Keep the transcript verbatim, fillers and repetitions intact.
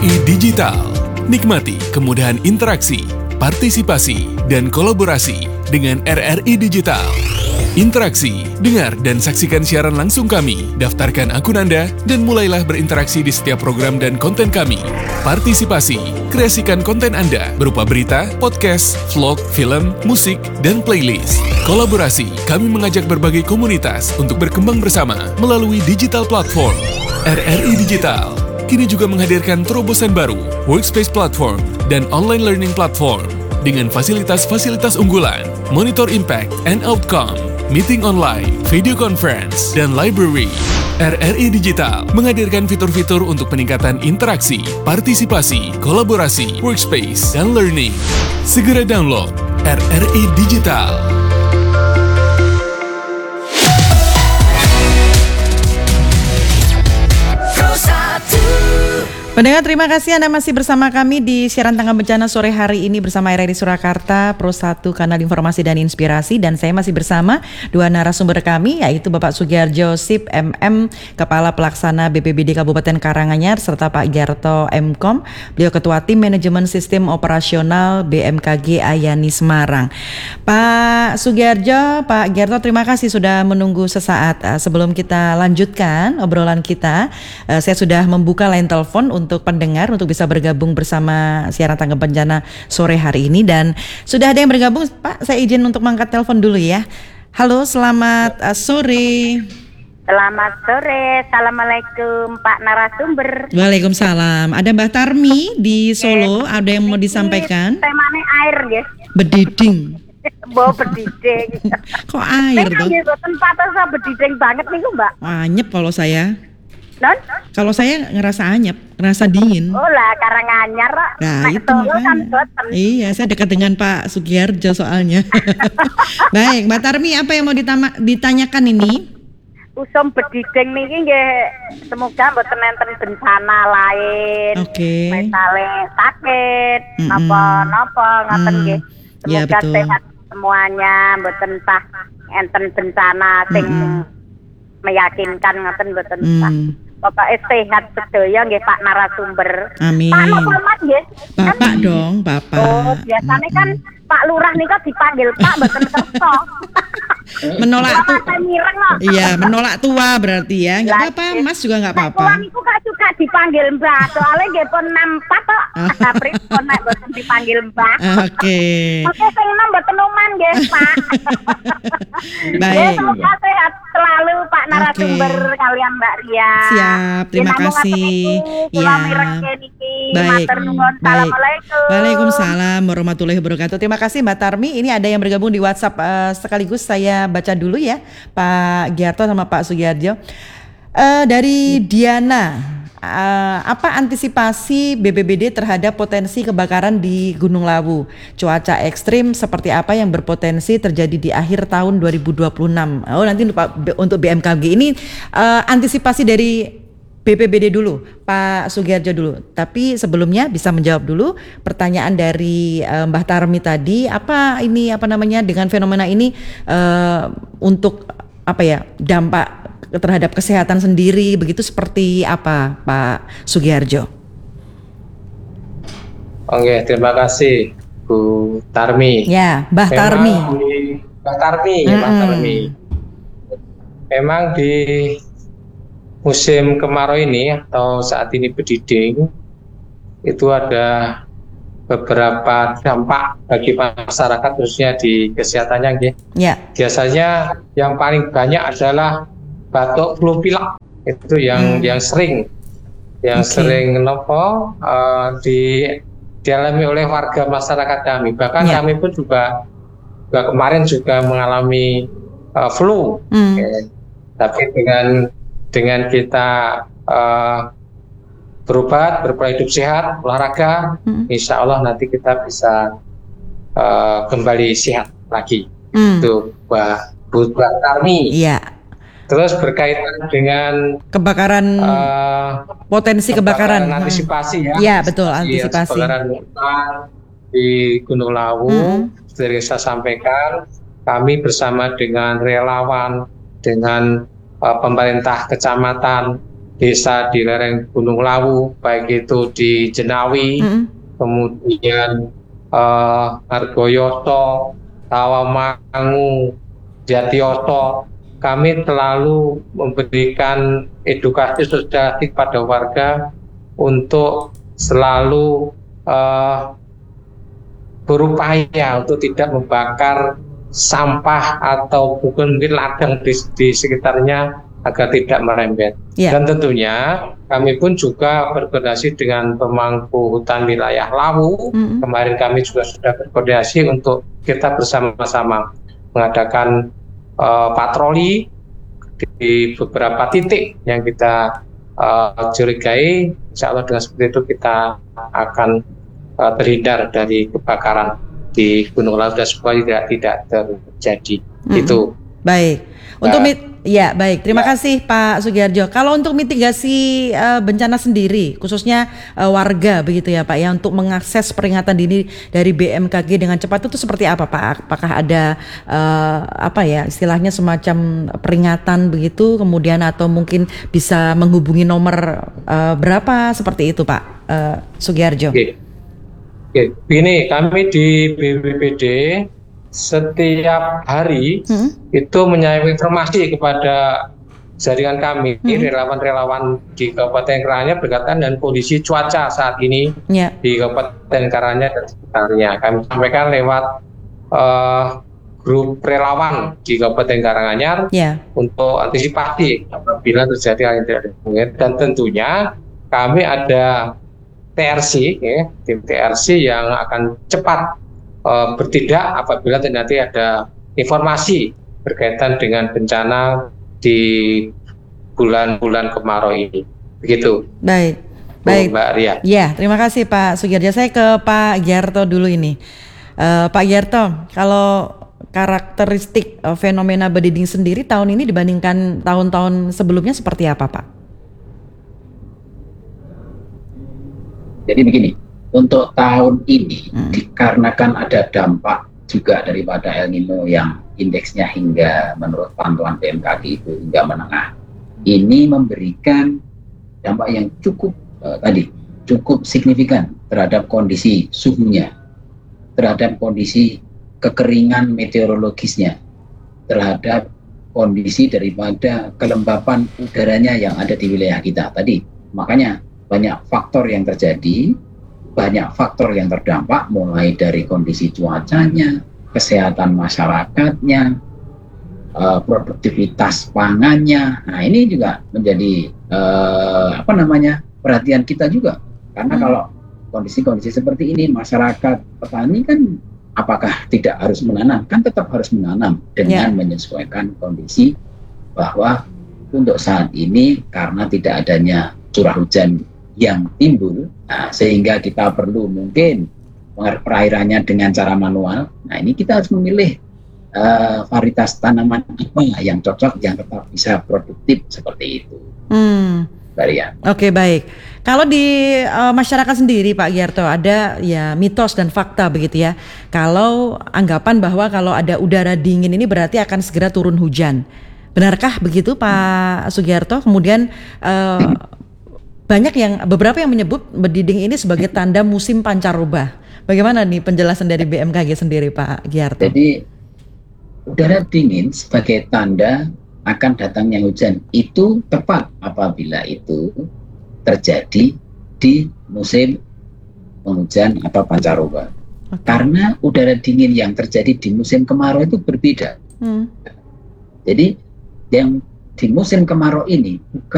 I Digital. Nikmati kemudahan interaksi, partisipasi, dan kolaborasi dengan R R I Digital. Interaksi, dengar dan saksikan siaran langsung kami, daftarkan akun Anda, dan mulailah berinteraksi di setiap program dan konten kami. Partisipasi, kreasikan konten Anda berupa berita, podcast, vlog, film, musik, dan playlist. Kolaborasi, kami mengajak berbagai komunitas untuk berkembang bersama melalui digital platform. R R I Digital kini juga menghadirkan terobosan baru, workspace platform, dan online learning platform dengan fasilitas-fasilitas unggulan, monitor impact and outcome, meeting online, video conference, dan library. R R I Digital menghadirkan fitur-fitur untuk peningkatan interaksi, partisipasi, kolaborasi, workspace, dan learning. Segera download R R I Digital. Pendengar, terima kasih Anda masih bersama kami di siaran Tangga Bencana sore hari ini bersama R R I Surakarta, Pro satu Kanal Informasi dan Inspirasi, dan saya masih bersama dua narasumber kami, yaitu Bapak Sugiyarjo Sip M M, Kepala Pelaksana B P B D Kabupaten Karanganyar, serta Pak Gyarto M Kom, beliau Ketua Tim Manajemen Sistem Operasional B M K G Ayani Semarang. Pak Sugiyarjo, Pak Gyarto, terima kasih sudah menunggu sesaat. Sebelum kita lanjutkan obrolan kita, saya sudah membuka line telepon untuk untuk pendengar untuk bisa bergabung bersama siaran Tangga Bencana sore hari ini, dan sudah ada yang bergabung. Pak, saya izin untuk mengangkat telepon dulu ya. Halo, selamat uh, sore. Selamat sore, assalamualaikum Pak narasumber. Waalaikumsalam. Ada Mbak Tarmi di Solo, ada yang mau disampaikan? Temanya air ya. Bediding. Bawa bediding. Kok air tuh? Tempat saya bediding banget nih Mbak. Anyep kalau saya. Non? Kalau saya ngerasa anyep, ngerasa dingin. Oh lah, Karanganyar. Nah, Nek itu Solo kan makanya. Iya, saya dekat dengan Pak Sugiyarjo soalnya. Baik, Mbak Tarmi, apa yang mau ditama, ditanyakan ini? Usum bediding niki nggih, semoga mboten enten bencana lain. Oke. Okay. Misale sakit, Mm-mm. napa-napa ngoten Mm. nggih. Ya, Semoga betul. sehat semuanya, mboten tah enten bencana sing Mm-mm. meyakinkan ngoten mboten Mm. tah. Pokoke sehat sedaya nggih Pak narasumber. Amin. Pak napa Mas nggih? Bapak dong, Bapak. Oh, biasanya kan Pak Lurah nika dipanggil Pak mboten kersa. Menolak tuh. Iya, Iya, menolak tua berarti ya. Enggak apa-apa, Mas juga enggak apa-apa. Kula niku kak suka dipanggil Mbak, soalnya nggih pun nempat kok. Tapi pun nek mboten dipanggil Mbak. Oke. Oke, sing enom mboten oman nggih, Pak. Baik. Ya, semoga sehat selalu Pak narasumber Oke. kalian Mbak Ria. Siap, terima Ya, namung kasih. ngaten niku, kula Ya. mirengke niki. Baik. Matur nuwun. Baik. Assalamualaikum. Waalaikumsalam warahmatullahi wabarakatuh. Terima kasih Mbak Tarmi. Ini ada yang bergabung di WhatsApp, uh, sekaligus saya baca dulu ya, Pak Gyarto sama Pak Sugiyarjo. Uh, dari Diana, uh, apa antisipasi B P B D terhadap potensi kebakaran di Gunung Lawu? Cuaca ekstrim seperti apa yang berpotensi terjadi di akhir tahun dua ribu dua puluh enam? Oh, nanti untuk, untuk B M K G ini uh, antisipasi dari B P B D dulu, Pak Sugiyarjo dulu. Tapi sebelumnya bisa menjawab dulu pertanyaan dari uh, Mbah Tarmi tadi. Apa ini apa namanya dengan fenomena ini uh, untuk apa ya dampak terhadap kesehatan sendiri begitu seperti apa, Pak Sugiyarjo? Oke, terima kasih Bu Tarmi. Ya, Mbah Memang Tarmi. di- Mbah Tarmi, Mm-mm. Mbah Tarmi. Memang di musim kemarau ini atau saat ini bediding itu ada beberapa dampak bagi masyarakat khususnya di kesehatannya nggih. Ya. Biasanya yang paling banyak adalah batuk flu pilek, itu yang Hmm. yang sering yang Oke. sering nopo uh, di dialami oleh warga masyarakat kami. Bahkan Ya. kami pun juga, juga kemarin juga mengalami uh, flu. Hmm. Oke. Tapi dengan dengan kita uh, berobat, berpola hidup sehat, olahraga, Hmm. insya Allah nanti kita bisa uh, kembali sehat lagi. Hmm. Itu Mbak Bu Tarmi. Iya. Terus berkaitan dengan Kebakaran, uh, potensi kebakaran. antisipasi ya. Iya, betul, Iya, antisipasi. kebakaran hutan di Gunung Lawu. Hmm. Seperti saya sampaikan, kami bersama dengan relawan, dengan uh, pemerintah kecamatan, desa di lereng Gunung Lawu, baik itu di Jenawi, Mm-mm. kemudian eh, Argoyoso, Tawamangu, Jatioso, kami selalu memberikan edukasi sosialisasi pada warga untuk selalu eh, berupaya untuk tidak membakar sampah atau mungkin ladang di, di sekitarnya agar tidak merembet. Yeah. Dan tentunya kami pun juga berkoordinasi dengan pemangku hutan wilayah Lawu. Mm-mm. Kemarin kami juga sudah berkoordinasi untuk kita bersama-sama mengadakan uh, patroli di beberapa titik yang kita uh, curigai. Insya Allah dengan seperti itu kita akan uh, terhindar dari kebakaran di Gunung Lawu dan supaya tidak tidak terjadi. Mm-mm. Itu. Baik. Untuk Nah, mit ya baik, terima ya. kasih Pak Sugiharjo. Kalau untuk mitigasi uh, bencana sendiri, khususnya uh, warga begitu ya Pak, ya untuk mengakses peringatan dini dari B M K G dengan cepat itu seperti apa Pak? Apakah ada uh, apa ya istilahnya semacam peringatan begitu, kemudian atau mungkin bisa menghubungi nomor uh, berapa seperti itu Pak uh, Sugiharjo? Oke. Oke, begini, kami di B P P D setiap hari Hmm? itu menyampaikan informasi kepada jaringan kami, Hmm. relawan-relawan di Kabupaten Karanganyar berkaitan dengan kondisi cuaca saat ini Ya. di Kabupaten Karanganyar dan sekitarnya. Kami sampaikan lewat eh, grup relawan di Kabupaten Karanganyar Ya. untuk antisipasi apabila terjadi hal yang tidak diinginkan. Dan tentunya kami ada T R C, ya, tim T R C yang akan cepat uh, bertindak apabila nanti ada informasi berkaitan dengan bencana di bulan-bulan kemarau ini. Begitu, Baik. Bu, Baik. Mbak Ria. Ya, terima kasih Pak Sugiharjo. Saya ke Pak Giarto dulu ini. Eh, Pak Giarto, kalau karakteristik eh, fenomena bediding sendiri tahun ini dibandingkan tahun-tahun sebelumnya seperti apa Pak? Jadi begini, untuk tahun ini Hmm. dikarenakan ada dampak juga daripada El Nino yang indeksnya hingga menurut pantauan B M K G itu hingga menengah, ini memberikan dampak yang cukup eh, tadi cukup signifikan terhadap kondisi suhunya, terhadap kondisi kekeringan meteorologisnya, terhadap kondisi daripada kelembapan udaranya yang ada di wilayah kita tadi. Makanya banyak faktor yang terjadi, banyak faktor yang terdampak, mulai dari kondisi cuacanya, kesehatan masyarakatnya, uh, produktivitas pangannya. Nah, ini juga menjadi uh, apa namanya perhatian kita juga, karena Hmm. kalau kondisi-kondisi seperti ini, masyarakat petani kan apakah tidak harus menanam? Kan tetap harus menanam dengan Ya. menyesuaikan kondisi bahwa untuk saat ini karena tidak adanya curah hujan yang timbul, nah, sehingga kita perlu mungkin perairannya dengan cara manual. Nah, ini kita harus memilih uh, varietas tanaman apa yang cocok, yang tetap bisa produktif seperti itu, Hmm. Mbak Ria. Oke, baik. Kalau di eh, masyarakat sendiri Pak Giarto ada ya mitos dan fakta begitu ya. Kalau anggapan bahwa kalau ada udara dingin ini berarti akan segera turun hujan. Benarkah begitu Pak Sugiharto? Kemudian eh, banyak yang beberapa yang menyebut bediding ini sebagai tanda musim pancaroba. Bagaimana nih penjelasan dari B M K G sendiri Pak Giarto? Jadi udara dingin sebagai tanda akan datangnya hujan itu tepat apabila itu terjadi di musim penghujan atau pancaroba. Oke. Karena udara dingin yang terjadi di musim kemarau itu berbeda. Hmm. Jadi yang di musim kemarau ini bukan